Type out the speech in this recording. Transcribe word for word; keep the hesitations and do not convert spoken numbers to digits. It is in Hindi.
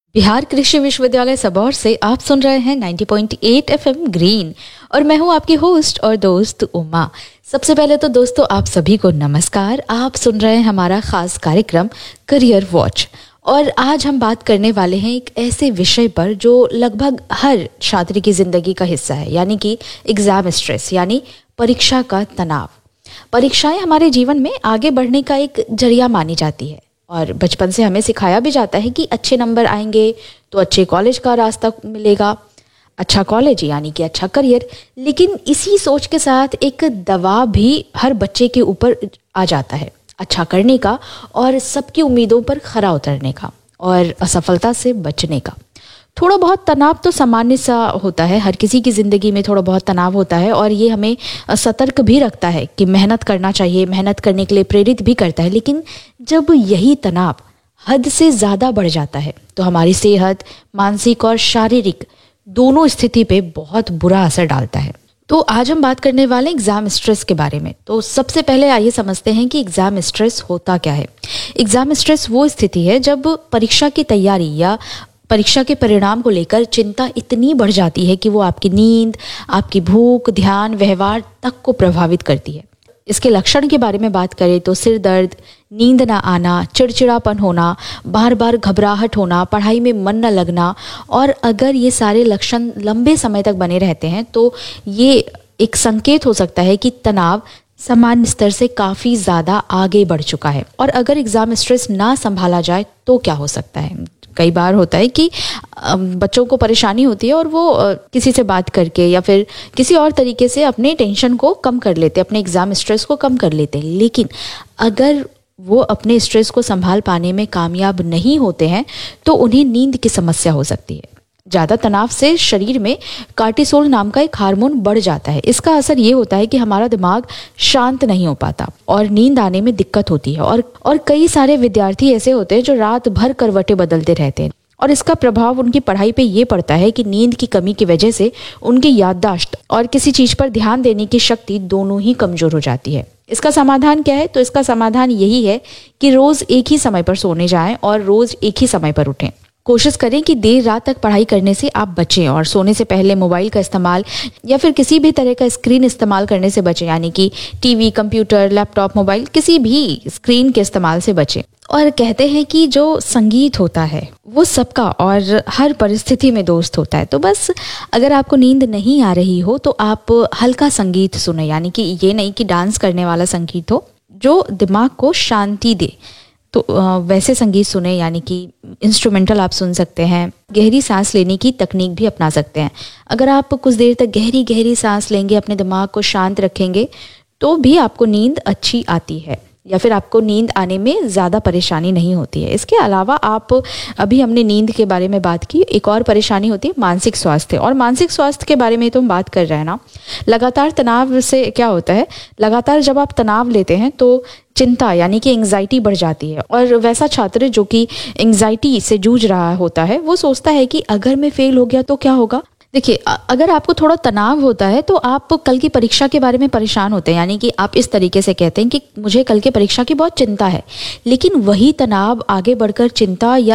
बिहार कृषि विश्वविद्यालय सबौर से आप सुन रहे हैं नब्बे पॉइंट आठ एफएम ग्रीन और मैं हूं आपकी होस्ट और दोस्त उमा। सबसे पहले तो दोस्तों आप सभी को नमस्कार। आप सुन रहे हैं हमारा खास कार्यक्रम करियर वॉच और आज हम बात करने वाले हैं एक ऐसे विषय पर जो लगभग हर छात्र की जिंदगी का हिस्सा है, यानी कि एग्जाम स्ट्रेस यानी परीक्षा का तनाव। परीक्षाएं हमारे जीवन में आगे बढ़ने का एक जरिया मानी जाती है और बचपन से हमें सिखाया भी जाता है कि अच्छे नंबर आएंगे तो अच्छे कॉलेज का रास्ता मिलेगा, अच्छा कॉलेज यानी कि अच्छा करियर। लेकिन इसी सोच के साथ एक दबाव भी हर बच्चे के ऊपर आ जाता है अच्छा करने का और सबकी उम्मीदों पर खरा उतरने का और असफलता से बचने का। थोड़ा बहुत तनाव तो सामान्य सा होता है, हर किसी की ज़िंदगी में थोड़ा बहुत तनाव होता है और ये हमें सतर्क भी रखता है कि मेहनत करना चाहिए, मेहनत करने के लिए प्रेरित भी करता है। लेकिन जब यही तनाव हद से ज़्यादा बढ़ जाता है तो हमारी सेहत, मानसिक और शारीरिक दोनों स्थिति पे बहुत बुरा असर डालता है। तो आज हम बात करने वाले एग्जाम स्ट्रेस के बारे में। तो सबसे पहले आइए समझते हैं कि एग्जाम स्ट्रेस होता क्या है। एग्जाम स्ट्रेस वो स्थिति है जब परीक्षा की तैयारी या परीक्षा के परिणाम को लेकर चिंता इतनी बढ़ जाती है कि वो आपकी नींद, आपकी भूख, ध्यान, व्यवहार तक को प्रभावित करती है। इसके लक्षण के बारे में बात करें तो सिर दर्द, नींद ना आना, चिड़चिड़ापन होना, बार बार घबराहट होना, पढ़ाई में मन न लगना और अगर ये सारे लक्षण लंबे समय तक बने रहते हैं तो ये एक संकेत हो सकता है कि तनाव सामान्य स्तर से काफ़ी ज़्यादा आगे बढ़ चुका है। और अगर एग्ज़ाम स्ट्रेस ना संभाला जाए तो क्या हो सकता है। कई बार होता है कि बच्चों को परेशानी होती है और वो किसी से बात करके या फिर किसी और तरीके से अपने टेंशन को कम कर लेते हैं, अपने एग्ज़ाम स्ट्रेस को कम कर लेते हैं। लेकिन अगर वो अपने स्ट्रेस को संभाल पाने में कामयाब नहीं होते हैं तो उन्हें नींद की समस्या हो सकती है। ज़्यादा तनाव से शरीर में कार्टिसोल नाम का एक हार्मोन बढ़ जाता है। इसका असर ये होता है कि हमारा दिमाग शांत नहीं हो पाता और नींद आने में दिक्कत होती है और और कई सारे विद्यार्थी ऐसे होते हैं जो रात भर करवटें बदलते रहते हैं और इसका प्रभाव उनकी पढ़ाई पे ये पड़ता है कि नींद की कमी की वजह से उनकी याददाश्त और किसी चीज़ पर ध्यान देने की शक्ति दोनों ही कमज़ोर हो जाती है। इसका समाधान क्या है? तो इसका समाधान यही है कि रोज़ एक ही समय पर सोने जाएं और रोज़ एक ही समय पर उठें। कोशिश करें कि देर रात तक पढ़ाई करने से आप बचें और सोने से पहले मोबाइल का इस्तेमाल या फिर किसी भी तरह का स्क्रीन इस्तेमाल करने से बचें, यानी कि टीवी, कंप्यूटर, लैपटॉप, मोबाइल, किसी भी स्क्रीन के इस्तेमाल से बचें। और कहते हैं कि जो संगीत होता है वो सबका और हर परिस्थिति में दोस्त होता है। तो बस अगर आपको नींद नहीं आ रही हो तो आप हल्का संगीत सुने, यानी कि ये नहीं कि डांस करने वाला संगीत हो, जो दिमाग को शांति दे। तो वैसे संगीत सुने, यानी कि इंस्ट्रूमेंटल आप सुन सकते हैं। गहरी सांस लेने की तकनीक भी अपना सकते हैं। अगर आप कुछ देर तक गहरी गहरी सांस लेंगे, अपने दिमाग को शांत रखेंगे तो भी आपको नींद अच्छी आती है या फिर आपको नींद आने में ज़्यादा परेशानी नहीं होती है। इसके अलावा आप अभी हमने नींद के बारे में बात की, एक और परेशानी होती है मानसिक स्वास्थ्य। और मानसिक स्वास्थ्य के बारे में तो हम बात कर रहे हैं ना। लगातार तनाव से क्या होता है, लगातार जब आप तनाव लेते हैं तो चिंता यानी कि एंग्जाइटी बढ़ जाती है और वैसा छात्र जो कि एंग्जाइटी से जूझ रहा होता है वो सोचता है कि अगर मैं फेल हो गया तो क्या होगा। देखिए, अगर आपको थोड़ा तनाव होता है तो आप कल की परीक्षा के बारे में परेशान होते हैं, यानी कि आप इस तरीके से कहते हैं कि मुझे कल के परीक्षा की बहुत चिंता है। लेकिन वही तनाव आगे बढ़कर चिंता या